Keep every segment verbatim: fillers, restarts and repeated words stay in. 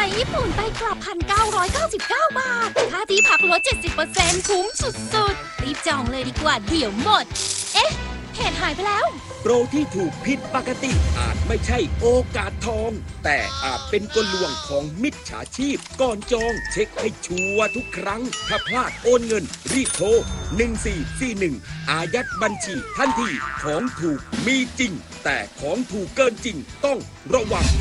ญี่ปุ่นไปกลับ หนึ่งพันเก้าร้อยเก้าสิบเก้า บาทค่าที่พักลด เจ็ดสิบเปอร์เซ็นต์ คุ้มสุดๆรีบจองเลยดีกว่าเดี๋ยวหมดเอ๊ะเพจหายไปแล้วโปรที่ถูกผิดปกติอาจไม่ใช่โอกาสทองแต่อาจเป็นกลลวงของมิจฉาชีพก่อนจองเช็คให้ชัวร์ทุกครั้งถ้าพลาดโอนเงินรีบโทรหนึ่งสี่สี่หนึ่งอายัดบัญชีทันทีของถูกมีจริงแต่ของถูกเกินจริงต้องระวัง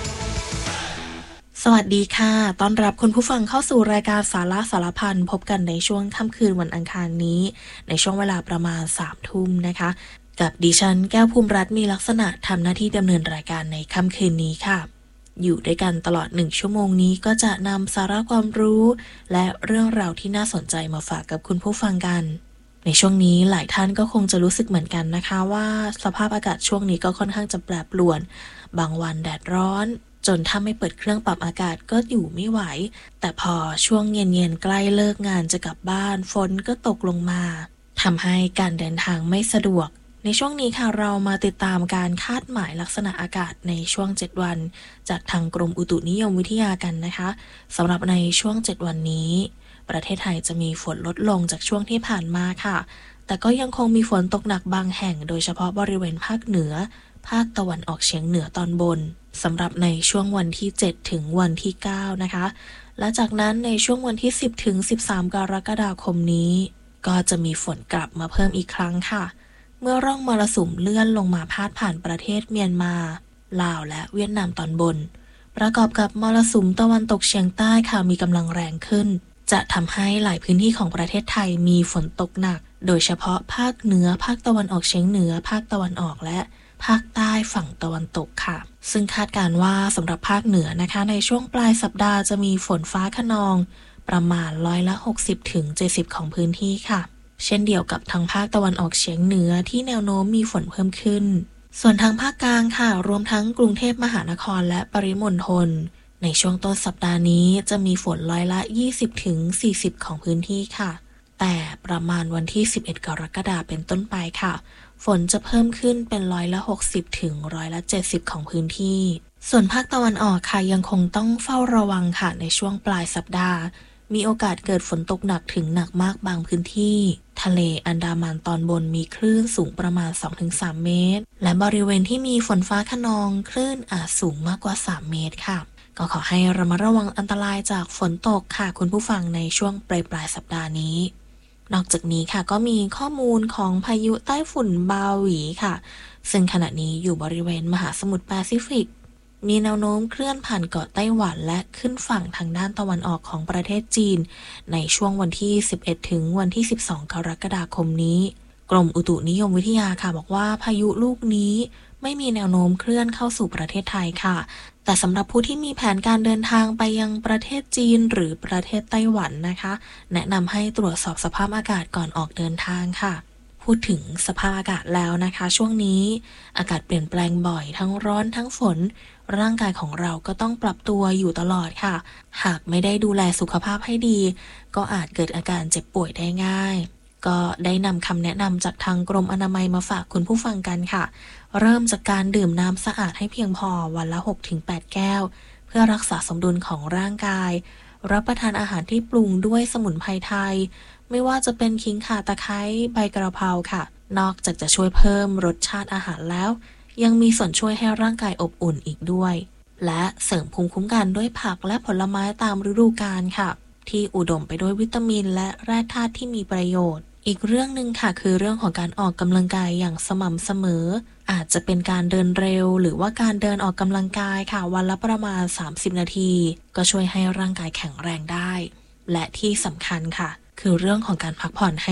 สวัสดีค่ะต้อนรับคุณผู้ฟังเข้าสู่รายการสาระสารพันพบกันในช่วงค่ำคืนวันอังคารนี้ในช่วงเวลาประมาณสามทุ่มนะคะกับดิฉันแก้วภูมิรัตน์มีลักษณะทำหน้าที่ดำเนินรายการในค่ำคืนนี้ค่ะอยู่ด้วยกันตลอดหนึ่งชั่วโมงนี้ก็จะนำสาระความรู้และเรื่องราวที่น่าสนใจมาฝากกับคุณผู้ฟังกันในช่วงนี้หลายท่านก็คงจะรู้สึกเหมือนกันนะคะว่าสภาพอากาศช่วงนี้ก็ค่อนข้างจะแปรปรวนบางวันแดดร้อนจนถ้าไม่เปิดเครื่องปรับอากาศก็อยู่ไม่ไหวแต่พอช่วงเย็นๆใกล้เลิกงานจะกลับบ้านฝนก็ตกลงมาทำให้การเดินทางไม่สะดวกในช่วงนี้ค่ะเรามาติดตามการคาดหมายลักษณะอากาศในช่วงเจ็ดวันจากทางกรมอุตุนิยมวิทยากันนะคะสำหรับในช่วงเจ็ดวันนี้ประเทศไทยจะมีฝนลดลงจากช่วงที่ผ่านมาค่ะแต่ก็ยังคงมีฝนตกหนักบางแห่งโดยเฉพาะบริเวณภาคเหนือภาคตะวันออกเฉียงเหนือตอนบนสำหรับในช่วงวันที่เจ็ดถึงวันที่เก้านะคะและจากนั้นในช่วงวันที่สิบถึงสิบสามกรกฎาคมนี้ก็จะมีฝนกลับมาเพิ่มอีกครั้งค่ะเมื่อร่องมรสุมเลื่อนลงมาพาดผ่านประเทศเมียนมาลาวและเวียดนามตอนบนประกอบกับมรสุมตะวันตกเฉียงใต้ค่ะมีกำลังแรงขึ้นจะทำให้หลายพื้นที่ของประเทศไทยมีฝนตกหนักโดยเฉพาะภาคเหนือภาคตะวันออกเฉียงเหนือภาคตะวันออกและภาคใต้ฝั่งตะวันตกค่ะซึ่งคาดการณ์ว่าสำหรับภาคเหนือนะคะในช่วงปลายสัปดาห์จะมีฝนฟ้าคะนองประมาณร้อยละหกสิบถึงเจ็ดสิบของพื้นที่ค่ะเช่นเดียวกับทางภาคตะวันออกเฉียงเหนือที่แนวโน้มมีฝนเพิ่มขึ้นส่วนทางภาคกลางค่ะรวมทั้งกรุงเทพมหานครและปริมณฑลในช่วงต้นสัปดาห์นี้จะมีฝนร้อยละยี่สิบถึงสี่สิบของพื้นที่ค่ะแต่ประมาณวันที่สิบเอ็ดกรกฎาคมเป็นต้นไปค่ะฝนจะเพิ่มขึ้นเป็นร้อยละหกสิบถึงร้อยละเจ็ดสิบของพื้นที่ส่วนภาคตะวันออกค่ะยังคงต้องเฝ้าระวังค่ะในช่วงปลายสัปดาห์มีโอกาสเกิดฝนตกหนักถึงหนักมากบางพื้นที่ทะเลอันดามันตอนบนมีคลื่นสูงประมาณ สองถึงสาม เมตรและบริเวณที่มีฝนฟ้าคะนองคลื่นอาจสูงมากกว่าสามเมตรค่ะก็ขอให้ระมัดระวังอันตรายจากฝนตกค่ะคุณผู้ฟังในช่วงปลายปลายสัปดาห์นี้นอกจากนี้ค่ะก็มีข้อมูลของพายุใต้ฝุ่นบาหวีค่ะซึ่งขณะนี้อยู่บริเวณมหาสมุทรแปซิฟิกมีแนวโน้มเคลื่อนผ่านเกาะไต้หวันและขึ้นฝั่งทางด้านตะวันออกของประเทศจีนในช่วงวันที่สิบเอ็ดถึงวันที่สิบสองกรกฎาคมนี้กรมอุตุนิยมวิทยาค่ะบอกว่าพายุลูกนี้ไม่มีแนวโน้มเคลื่อนเข้าสู่ประเทศไทยค่ะแต่สำหรับผู้ที่มีแผนการเดินทางไปยังประเทศจีนหรือประเทศไต้หวันนะคะแนะนำให้ตรวจสอบสภาพอากาศก่อนออกเดินทางค่ะพูดถึงสภาพอากาศแล้วนะคะช่วงนี้อากาศเปลี่ยนแปลงบ่อยทั้งร้อนทั้งฝนร่างกายของเราก็ต้องปรับตัวอยู่ตลอดค่ะหากไม่ได้ดูแลสุขภาพให้ดีก็อาจเกิดอาการเจ็บป่วยได้ง่ายก็ได้นำคำแนะนำจากทางกรมอนามัยมาฝากคุณผู้ฟังกันค่ะเริ่มจากการดื่มน้ำสะอาดให้เพียงพอวันละ หกถึงแปด แก้วเพื่อรักษาสมดุลของร่างกายรับประทานอาหารที่ปรุงด้วยสมุนไพรไทยไม่ว่าจะเป็นขิงข่าตะไคร้ใบกระเพราค่ะนอกจากจะช่วยเพิ่มรสชาติอาหารแล้วยังมีส่วนช่วยให้ร่างกายอบอุ่นอีกด้วยและเสริมภูมิคุ้มกันด้วยผักและผลไม้ตามฤดูกาลค่ะที่อุดมไปด้วยวิตามินและแร่ธาตุที่มีประโยชน์อีกเรื่องหนึ่งค่ะคือเรื่องของการออกกำลังกายอย่างสม่ำเสมออาจจะเป็นการเดินเร็วหรือว่าการเดินออกกำลังกายค่ะวันละประมาณสามสิบนาทีก็ช่วยให้ร่างกายแข็งแรงได้และที่สำคัญค่ะคือเรื่องของการพักผ่อนให้